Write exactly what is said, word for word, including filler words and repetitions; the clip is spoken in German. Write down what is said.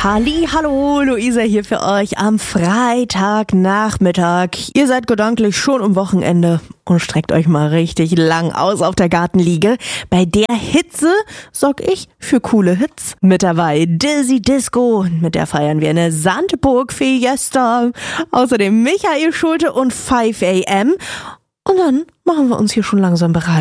Halli, hallo, Luisa hier für euch am Freitagnachmittag. Ihr seid gedanklich schon am Wochenende und streckt euch mal richtig lang aus auf der Gartenliege. Bei der Hitze sorg ich für coole Hits. Mit dabei Dizzy Disco, mit der feiern wir eine Sandburg-Fiesta. Außerdem Michael Schulte und five a m. Und dann machen wir uns hier schon langsam bereit.